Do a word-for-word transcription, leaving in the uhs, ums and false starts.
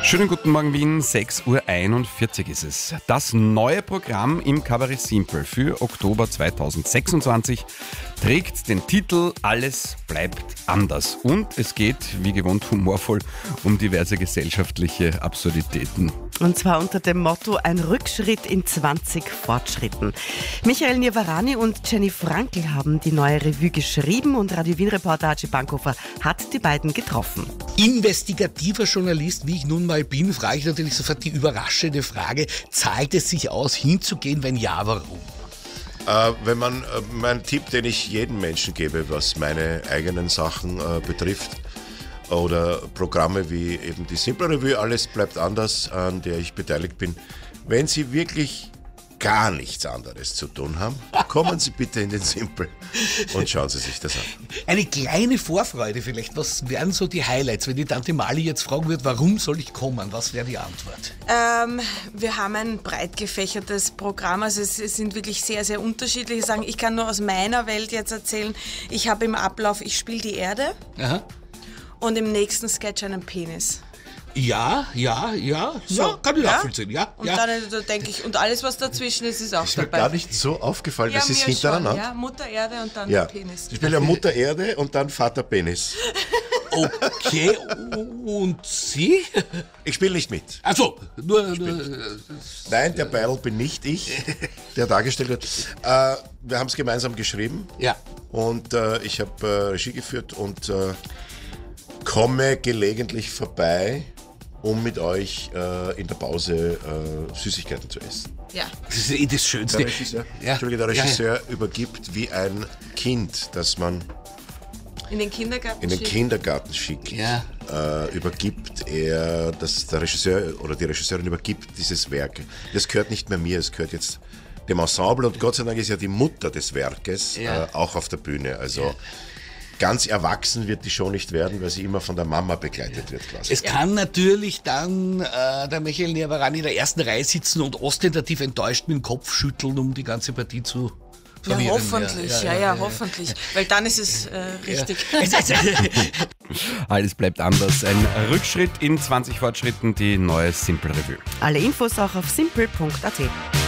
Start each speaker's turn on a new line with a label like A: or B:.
A: Schönen guten Morgen Wien, sechs Uhr einundvierzig ist es. Das neue Programm im Kabarett Simple für Oktober zweitausendsechsundzwanzig trägt den Titel Alles bleibt anders. Und es geht, wie gewohnt humorvoll, um diverse gesellschaftliche Absurditäten.
B: Und zwar unter dem Motto ein Rückschritt in zwanzig Fortschritten. Michael Nirvarani und Jenny Frankl haben die neue Revue geschrieben und Radio Wien-Reporter Archie Bankhofer hat die beiden getroffen.
C: Investigativer Journalist, wie ich nun mal bin, frage ich natürlich sofort die überraschende Frage, zahlt es sich aus, hinzugehen? Wenn ja, warum?
D: Äh, wenn man, äh, mein Tipp, den ich jedem Menschen gebe, was meine eigenen Sachen äh, betrifft, oder Programme wie eben die Simple Revue, Alles bleibt anders, an der ich beteiligt bin. Wenn Sie wirklich gar nichts anderes zu tun haben, kommen Sie bitte in den Simple und schauen Sie sich das an.
C: Eine kleine Vorfreude vielleicht. Was wären so die Highlights? Wenn die Tante Mali jetzt fragen würde, warum soll ich kommen? Was wäre die Antwort?
E: Ähm, wir haben ein breit gefächertes Programm. Also es, es sind wirklich sehr, sehr unterschiedliche Sachen. Ich kann nur aus meiner Welt jetzt erzählen. Ich habe im Ablauf, ich spiele die Erde.
C: Aha.
E: Und im nächsten Sketch einen Penis.
C: Ja, ja, ja,
E: So,
C: ja, kann ich
E: ja?
C: nachvollziehen, ja.
E: Und
C: ja.
E: dann da denke ich, und alles, was dazwischen ist, ist auch
D: Ist mir
E: dabei.
D: gar nicht so aufgefallen,
E: Ja,
D: dass es
E: mir
D: hintereinander
E: schon,
D: hat.
E: ja, Mutter Erde und dann
D: Ja.
E: Penis.
D: Ich spiele ja Mutter Erde und dann Vater Penis.
C: Okay, und Sie?
D: Ich spiele nicht mit.
C: Also, nur, nur
D: Nein, der Beidl bin nicht ich, der dargestellt wird. Äh, wir haben es gemeinsam geschrieben
C: ja.
D: und äh, ich habe äh, Regie geführt und äh, komme gelegentlich vorbei, um mit euch äh, in der Pause äh, Süßigkeiten zu essen.
E: Ja.
C: Das ist eh das Schönste.
D: Der Regisseur,
C: Ja.
D: Entschuldige, der
C: Ja, ja.
D: Regisseur übergibt wie ein Kind, das man
E: In den Kindergarten
D: in den
E: schicken.
D: Kindergarten schickt,
C: Ja.
D: äh, übergibt er, dass der Regisseur oder die Regisseurin übergibt dieses Werk. Das gehört nicht mehr mir, es gehört jetzt dem Ensemble und Gott sei Dank ist ja die Mutter des Werkes
C: Ja.
D: äh, auch auf der Bühne. Also
C: Ja.
D: ganz erwachsen wird die Show nicht werden, weil sie immer von der Mama begleitet wird quasi.
C: Es kann natürlich dann äh, der Michael Nirvarani in der ersten Reihe sitzen und ostentativ enttäuscht mit dem Kopf schütteln, um die ganze Partie zu
E: Ja,
C: verwirren.
E: hoffentlich, ja, ja, hoffentlich. Weil dann ist es äh, richtig.
A: Alles bleibt anders. Ein Rückschritt in zwanzig Fortschritten, die neue Simple Revue.
B: Alle Infos auch auf simple punkt a t.